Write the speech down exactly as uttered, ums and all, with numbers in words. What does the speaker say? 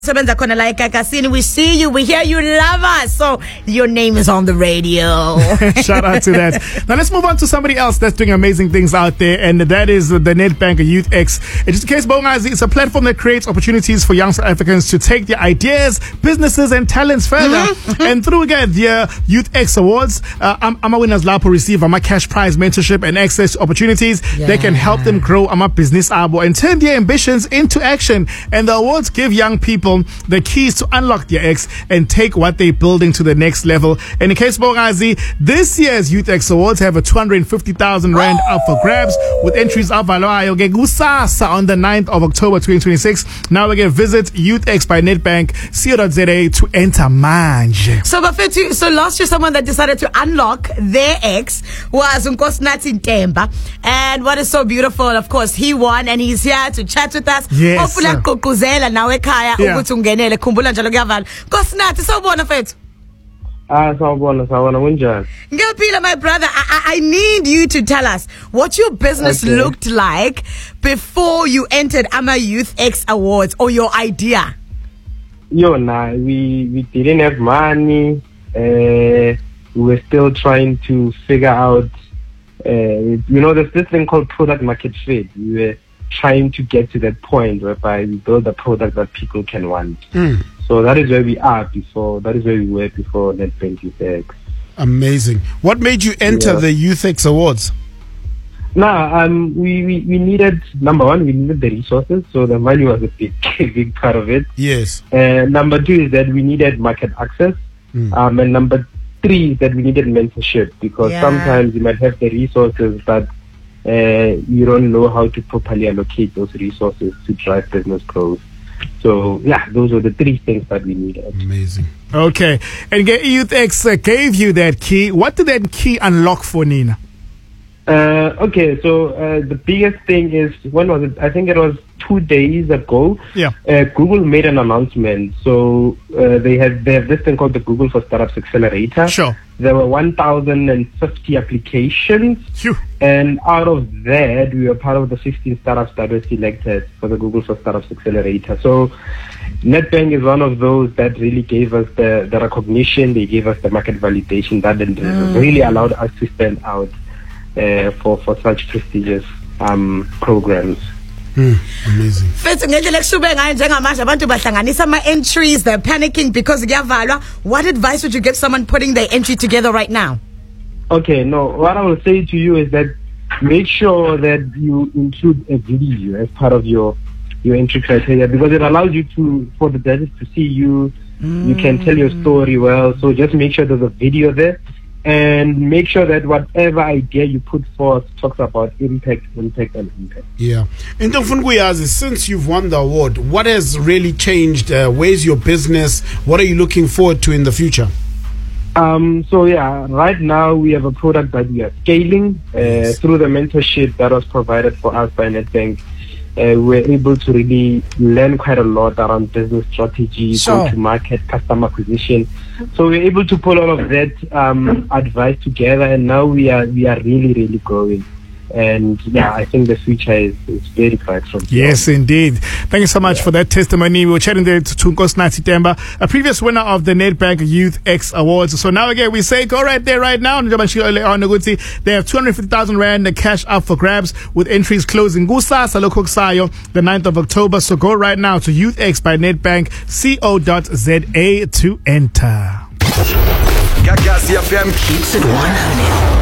Sebenza khona la eGagasini. We see you, we hear you, love us. So your name is on the radio. Shout out to that. Now let's move on to somebody else that's doing amazing things out there, and that is the Nedbank YouthX. In just in case, Bongazi, it's a platform that creates opportunities for young South Africans to take their ideas, businesses, and talents further. Mm-hmm. And through again the YouthX Awards, uh, Ama winners Lapo receive Ama cash prize, mentorship, and access to opportunities yeah. that can help them grow Ama business abo and turn their ambitions into action. And the awards give young people the keys to unlock their X and take what they're building to the next level. And in case Bongazi, this year's YouthX Awards have a two hundred fifty thousand rand up for grabs with entries up on the ninth of October twenty twenty-six. Now we can visit YouthX by Nedbank co dot za to enter manje. So Bafetu, so last year someone that decided to unlock their X was Nkosinathi Ntemba, and what is so beautiful, of course, he won and he's here to chat with us. Yes. Hopefully akugqugquzela nawe ekhaya ukuthi ungenele, khumbula njalo kuyavala. Nkosinathi, sawubona mfethu. Ah, sawubona, sawubona, kunjani? Ngiyaphila, my brother. I, I need you to tell us what your business okay. looked like before you entered Ama YouthX Awards, or your idea. Yo, nah, we, we didn't have money. Uh, we were still trying to figure out, uh, you know, there's this thing called product market fit. We were trying to get to that point whereby we build a product that people can want. Mm. So that is where we are before, that is where we were before Nedbank YouthX. Amazing. What made you enter yeah. the YouthX Awards? Nah, um, we, we, we needed, number one, we needed the resources, so the money was a big, big part of it. Yes. Uh, number two is that we needed market access. Mm. Um, and number three is that we needed mentorship, because yeah. sometimes you might have the resources, but uh, you don't know how to properly allocate those resources to drive business growth. So, yeah, those were the three things that we needed. Amazing. Okay. And YouthX uh, gave you that key. What did that key unlock for Nina? Uh, okay, so uh, the biggest thing is, when was it? I think it was two days ago. Yeah. Uh, Google made an announcement. So uh, they had they have this thing called the Google for Startups Accelerator. Sure. There were one thousand fifty applications. Phew. And out of that, we were part of the fifteen startups that were selected for the Google for Startups Accelerator. So Nedbank is one of those that really gave us the, the recognition. They gave us the market validation that mm. really allowed us to stand out Uh, for for such prestigious um programs. Mm, amazing. Fethu ngendlela ekushube ngayo njengamanje abantu bahlanganisa ama entries, they're panicking because kuyavalwa. What advice would you give someone putting their entry together right now? Okay, no, what I will say to you is that make sure that you include a video as part of your your entry criteria, because it allows you to for the judges to see you. Mm. You can tell your story well, so just make sure there's a video there. And make sure that whatever idea you put forth talks about impact, impact, and impact. Yeah. And Ntofunguyazi, since you've won the award, what has really changed? Uh, where's your business? What are you looking forward to in the future? Um, so yeah, right now we have a product that we are scaling uh, yes. through the mentorship that was provided for us by Nedbank. Uh, we're able to really learn quite a lot around business strategy, sure. go-to-market, customer acquisition. So we're able to pull all of that um, advice together, and now we are we are really, really growing. And yeah, I think the future is, is very bright from here. Yes, indeed. Thank you so much yeah. for that testimony. We were chatting there to Nkosinathi Ntemba, a previous winner of the Nedbank YouthX Awards. So now again, we say go right there right now. They have two hundred fifty thousand rand the cash up for grabs with entries closing Kusasa Lokoksayo the ninth of October. So go right now to YouthX by Nedbank co dot za to enter. Gagasi F M keeps it one hundred.